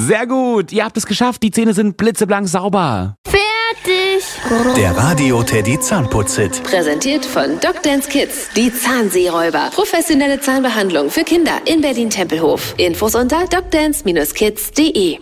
Sehr gut, ihr habt es geschafft. Die Zähne sind blitzeblank sauber. Fertig. Der Radio Teddy Zahnputz-Hit. Präsentiert von DocDance Kids. Die Zahnseeräuber. Professionelle Zahnbehandlung für Kinder in Berlin-Tempelhof. Infos unter docdance-kids.de.